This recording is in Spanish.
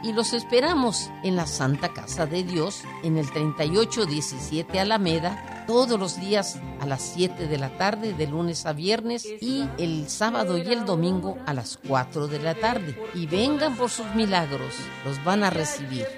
y los esperamos en la Santa Casa de Dios en el 3817 Alameda, todos los días a las 7 de la tarde, de lunes a viernes, y el sábado y el domingo a las 4 de la tarde. Y vengan por sus milagros, los van a recibir.